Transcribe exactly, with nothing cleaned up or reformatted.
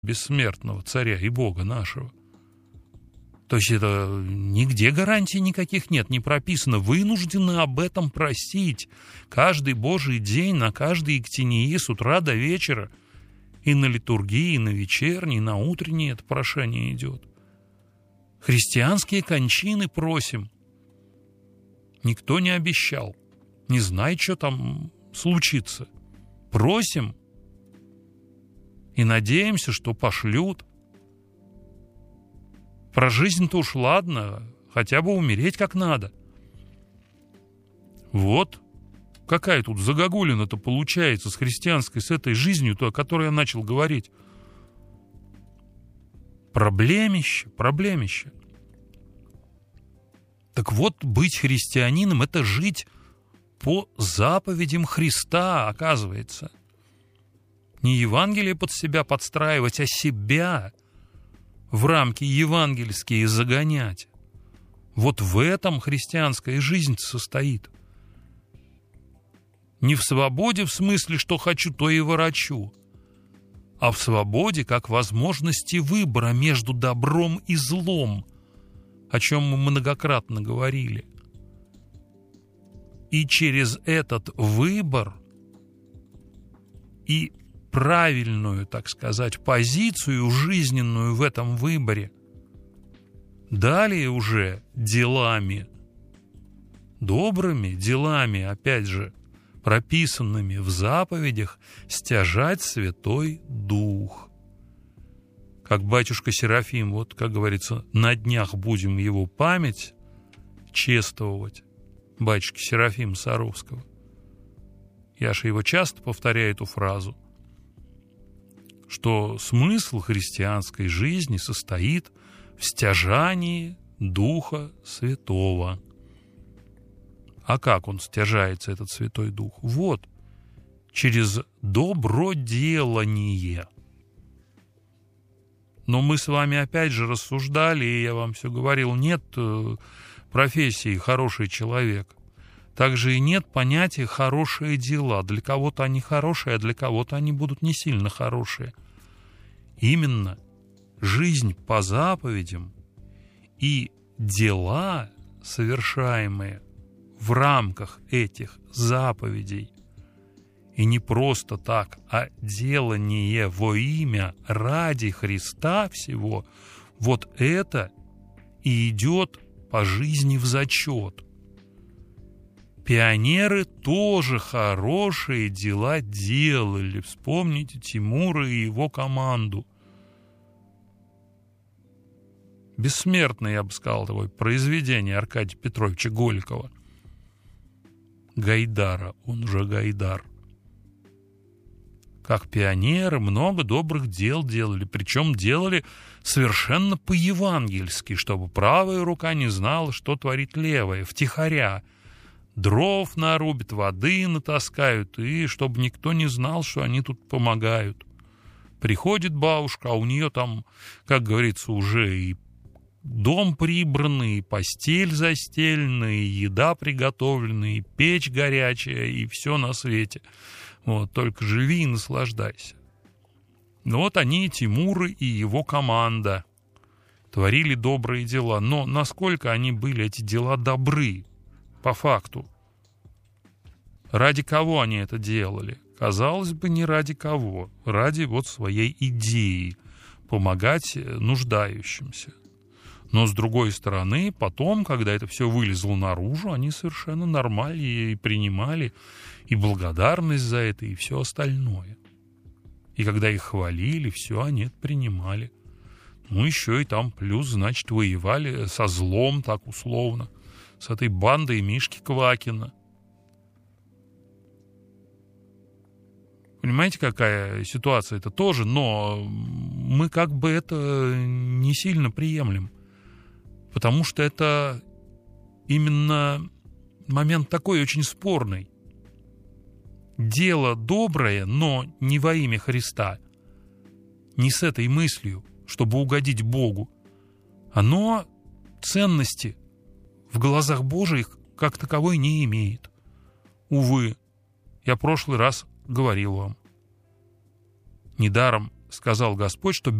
бессмертного царя и Бога нашего. То есть это нигде гарантий никаких нет, не прописано. Вынуждены об этом просить каждый Божий день, на каждой ектении с утра до вечера. И на литургии, и на вечерней, и на утренней это прошение идет. Христианские кончины просим. Никто не обещал. Не знает, что там случится. Просим и надеемся, что пошлют. Про жизнь-то уж ладно, хотя бы умереть как надо. Вот какая тут загогулина-то получается с христианской, с этой жизнью-то, о которой я начал говорить. Проблемище, проблемище. Так вот, быть христианином — это жить по заповедям Христа, оказывается. Не Евангелие под себя подстраивать, а себя в рамки евангельские загонять. Вот в этом христианская жизнь состоит. Не в свободе в смысле, что хочу, то и ворочу, а в свободе как возможности выбора между добром и злом, о чем мы многократно говорили. И через этот выбор и правильную, так сказать, позицию жизненную в этом выборе далее уже делами, добрыми делами, опять же, прописанными в заповедях, стяжать Святой Дух. Как батюшка Серафим, вот, как говорится, на днях будем его память чествовать, батюшки Серафима Саровского. Я же его часто повторяю, эту фразу, что смысл христианской жизни состоит в стяжании Духа Святого. А как он стяжается, этот Святой Дух? Вот, через доброделание. Но мы с вами опять же рассуждали, и я вам все говорил, нет профессии «хороший человек». Также и нет понятия «хорошие дела». Для кого-то они хорошие, а для кого-то они будут не сильно хорошие. Именно жизнь по заповедям и дела, совершаемые в рамках этих заповедей, и не просто так, а делание во имя ради Христа всего, вот это и идет по жизни в зачет. Пионеры тоже хорошие дела делали. Вспомните Тимура и его команду. Бессмертное, я бы сказал, такое произведение Аркадия Петровича Голикова. Гайдара, он уже Гайдар. Как пионеры много добрых дел делали, причем делали совершенно по-евангельски, чтобы правая рука не знала, что творит левая, втихаря. Дров нарубят, воды натаскают, и чтобы никто не знал, что они тут помогают. Приходит бабушка, а у нее там, как говорится, уже и дом прибранный, и постель застеленная, и еда приготовлена, и печь горячая, и все на свете. Вот, только живи и наслаждайся. Ну вот они, Тимур и его команда, творили добрые дела. Но насколько они были, эти дела, добры, по факту? Ради кого они это делали? Казалось бы, не ради кого. Ради вот своей идеи помогать нуждающимся. Но, с другой стороны, потом, когда это все вылезло наружу, они совершенно нормально и принимали и благодарность за это, и все остальное. И когда их хвалили, все они это принимали. Ну, еще и там плюс, значит, воевали со злом, так условно, с этой бандой Мишки Квакина. Понимаете, какая ситуация? Это тоже, но мы как бы это не сильно приемлем. Потому что это именно момент такой очень спорный. Дело доброе, но не во имя Христа. Не с этой мыслью, чтобы угодить Богу. Оно ценности в глазах Божьих как таковой не имеет. Увы, я в прошлый раз говорил вам. Недаром сказал Господь, что